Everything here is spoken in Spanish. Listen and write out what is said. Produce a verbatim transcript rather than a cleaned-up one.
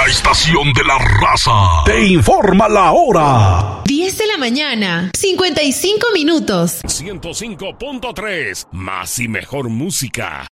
La estación de la raza te informa la hora. diez de la mañana, cincuenta y cinco minutos. ciento cinco punto tres, más y mejor música.